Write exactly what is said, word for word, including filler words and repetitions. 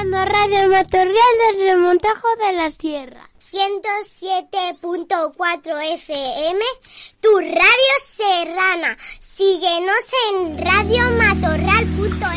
escuchando Radio Matorral del Remontajo de la Sierra. ciento siete punto cuatro F M, tu radio serrana. Síguenos en radio matorral punto